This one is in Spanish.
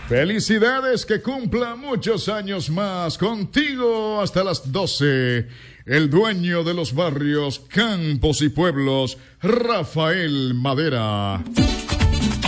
Felicidades, que cumpla muchos años más. Contigo hasta las 12. El dueño de los barrios, campos y pueblos, Rafael Madera.